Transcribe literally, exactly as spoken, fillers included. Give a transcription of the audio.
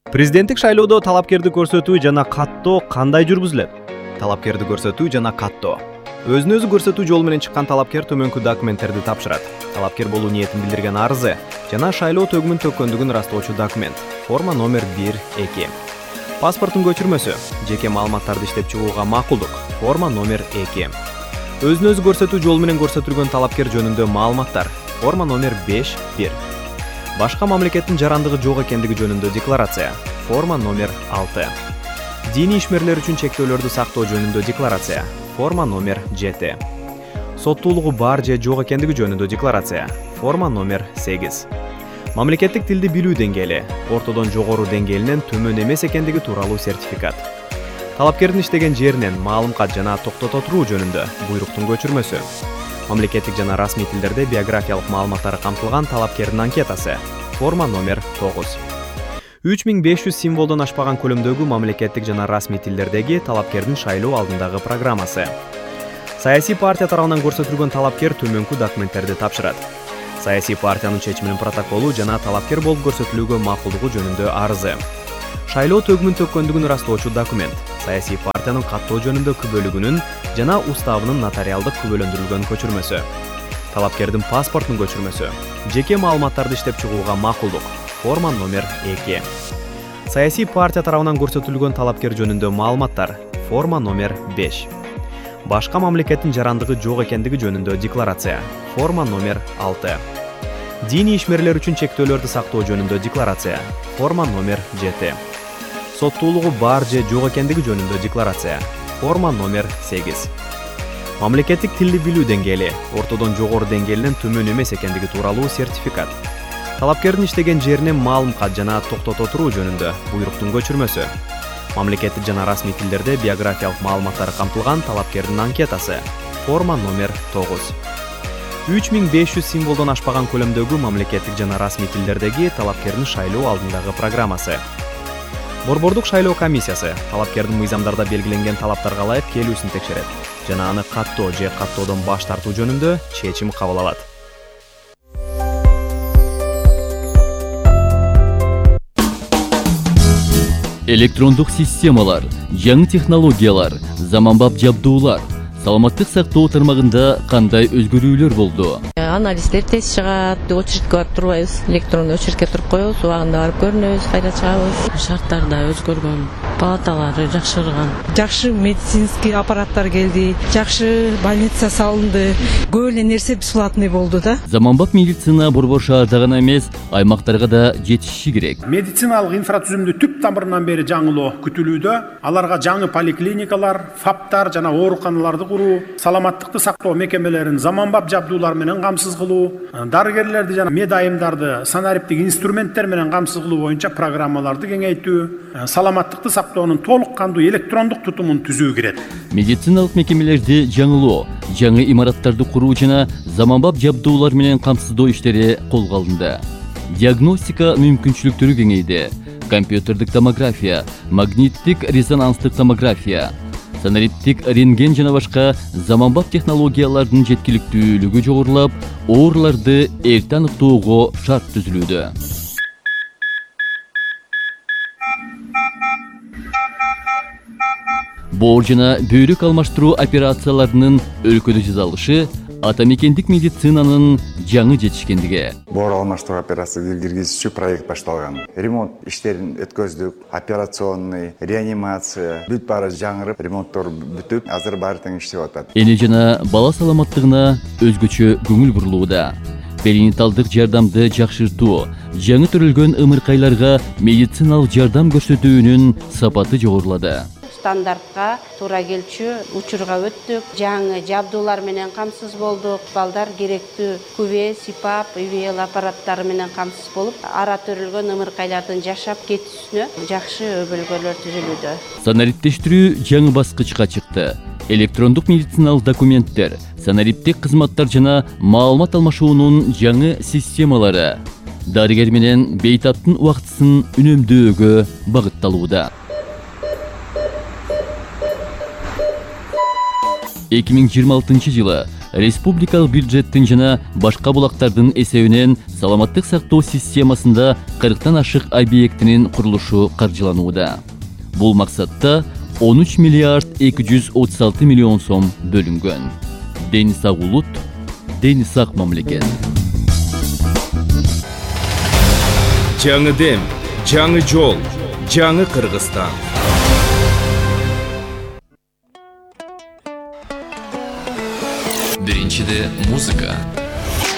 Президенттик шайлоодо талапкерди көрсөтүү жана каттоо кандай жүргүзүлөт? Талапкерди көрсөтүү жана каттоо. Өзүн өзү көрсөтүү жолу менен чыккан талапкер төмөнкү документтерди тапшырат. Талапкер болуу ниетин билдирген арызы жана шайлоо төгүмүн төккөндүгүн ырастоочу документ. Форма номер бир эки. Паспорттун көчүрмөсү, жеке маалыматтарды иштеп чыгууга макулдук. Форма номер эки. Өзүн өзү көрсөтүү жолу менен көрсөтүлгөн талапкер жөнүндө маалыматтар. Форма номер беш бир. Башка мамлекеттин жарандыгы жок экендиги жөнүндө декларация. Форма номер алты. Диний ишмерлер үчүн чектөөлөрдү сактоо жөнүндө декларация. Форма номер жети. Соттуулугу бар же жок экендиги жөнүндө декларация. Форма номер сегиз. Мамлекеттик тилди билүү деңгээли, ортодон жогору деңгээлинен төмөн эмес экендиги тууралуу сертификат. Талапкердин иштеген жеринен маалым кат жана токтото туруу жөнүндө буйруктун көчүрмөсү. Мамлекеттик жана расмий тилдерде биографиялык маалыматтары камтылган талапкердин анкетасы. Форма номер тогуз. үч миң беш жүз символдон ашпаган көлөмдөгү мамлекеттик жана расмий тилдердеги талапкердин шайлоо алдындагы программасы. Саясий партия тарабынан көрсөтүлгөн талапкер төмөнкү документтерди тапшырат. Саясий партиянын чечиминин протоколу жана талапкер болуп көрсөтүлүүгө макулдугу жөнүндө арызы. Шайлоо төгүмүн төккөндүгүн ырастоочу документ. Саясий партиянын каттоо жөнүндө күбөлүгүнүн жана уставынын нотариалдык күбөлөндүрүлгөн көчүрмөсү. Талапкердин паспортунун көчүрмөсү. Жеке маалыматтарды иштеп чыгууга макулдук. Форма номер эки. Саясий партия тарабынан көрсөтүлгөн талапкер жөнүндө маалыматтар. Форма номер беш. Башка мамлекеттин жарандыгы жок экендиги жөнүндө декларация. Форма номер алты. Диний ишмерлер үчүн чектөөлөрдү сактоо жөнүндө декларация. Форма номер жети. Соттуулугу бар же жок экендиги жөнүндө декларация. Форма номер сегиз. Мамлекеттик тилди билүү деңгээли, ортодон жогору деңгээлинен төмөн эмес экендиги тууралуу сертификат. Талапкердин иштеген жеринен маалым кат жана токтото туруу жөнүндө буйруктун көчүрмөсү. Мамлекеттик жана расмий тилдерде биографиялык маалыматтары камтылган талапкердин анкетасы. Форма номер тогуз. үч миң беш жүз символдон ашпаган көлөмдөгү мамлекеттик жана расмий тилдердеги талапкердин шайлоо алдындагы программасы. Борбордук шайлоо комиссиясы талапкердин мыйзамдарда белгиленген талаптарга ылайык келүүсүн текшерет жана аны каттоо же каттоодон баш тартуу жөнүндө чечим кабыл алат. Электрондук системалар, жаңы технологиялар, заманбап жабдуулар. Саламаттык сактоо тармагында кандай өзгөрүүлөр болду? Анализдер тез чыгат, очередке барып турбайбыз. Электрондуу очередке туруп коебуз, убагында барып көрүнөбүз, кайра чыгабыз. Шарттар да өзгөргөн, палаталары жакшырган. Жакшы медицинский аппараттар келди, жакшы больница салынды. Көп эле нерсе бесплатный болду да. Заманбап медицина борбор шаарда гана эмес, аймактарга да жетиши керек. Медициналык инфраструктураны түп тамырынан бери жаңылоо күтүлүүдө. Аларга жаңы поликлиникалар, фаптар жана ооруканаларды куруу, саламаттыкты сактоо мекемелерин заманбап жабдуулар менен камсыз кылуу, дарыгерлерди жана медайымдарды санариптик инструменттер менен камсыз кылуу боюнча программаларды кеңейтүү, саламаттыкты сактоонун толук кандуу электрондук тутумун түзүү кирет. Медициналык мекемелерди жаңылоо, жаңы имараттарды куруу жана заманбап жабдуулар менен камсыздоо иштери колго алынды. Диагностика мүмкүнчүлүктөрү кеңейди. Компьютердик томография, магниттик резонанстык томография, санариптик рентген жана башка заманбап технологиялардын жеткиликтүүлүгү жогорулап, ооруларды эрте аныктоого шарт түзүлүүдө. Боор жана бөйрөк алмаштыруу операцияларынын өлкөдө жасалышы атамекендик медицинанын жаңы жетишкендиги. Боор алмаштыруу операциясы киргизүүчү проект башталган. Ремонт иштерин өткөздүк, операционный, реанимация, бүт баары жаңырып, ремонттор бүтүп, азыр баары тең иштеп атат. Эне жана бала саламаттыгына өзгөчө көңүл бурулууда. Перинаталдык жардамды жакшыртуу, жаңы төрөлгөн ымыркайларга медициналык жардам көрсөтүүнүн сапаты жогорулады. Стандартка туура келчү учурга өттүк, жаңы жабдуулар менен камсыз болдук. Балдар керектүү күбө, сипап, и ви эл аппараттары менен камсыз болуп, ара төрөлгөн ымыркайлардын жашап кетүүсүнө жакшы өбөлгөлөр түзүлүүдө. Санариптештирүү жаңы баскычка чыкты. Электрондук медициналык документтер, санариптик кызматтар жана маалымат алмашуунун жаңы системалары дарыгер менен бейтаптын убактысын үнөмдөөгө багытталууда. эки миң жыйырма алтынчы жылы республикалык бюджеттин жана башка булактардын эсебинен саламаттык сактоо системасында кырктан ашык объектинин курулушу каржыланууда. Бул максатта он үч миллиард эки жүз отуз алты миллион сом бөлүнгөн. Дени сак улут, дени сак мамлекет. Жаңы дем, жаңы жол, жаңы Кыргызстан. Биринчиде музыка.